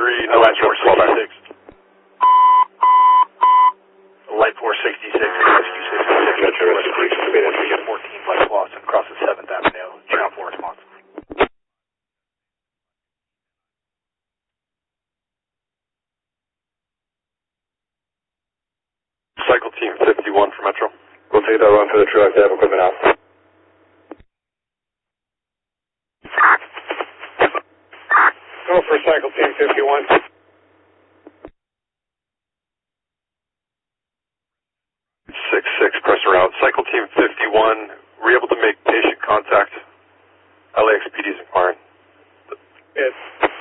no light 466. Light 466, rescue 66, 14 West Flossin, across the 7th Avenue, channel 4 response. Cycle team 51 for Metro. We'll take that run for the truck. They have equipment out. Go for cycle team 51. 6-6, pressure out. Cycle team 51, were you able to make patient contact? LAX PD is inquiring. Yes.